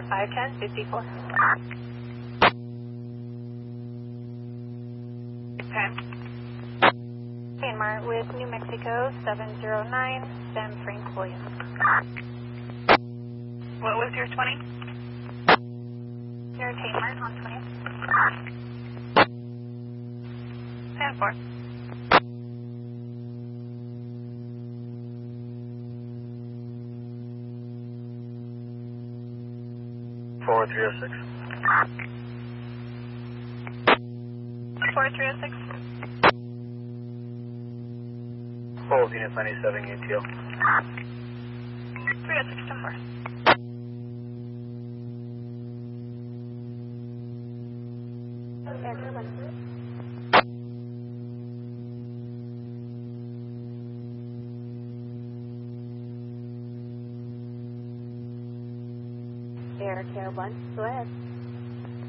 510-54. Okay. Myanmar with New Mexico 709, Sam Frank Williams. What was your 20? Your Kmart on 20. Stand 4. Forward 306. 4306. Hold unit 97 UTL. 306 to 4. Air Care 1, go ahead.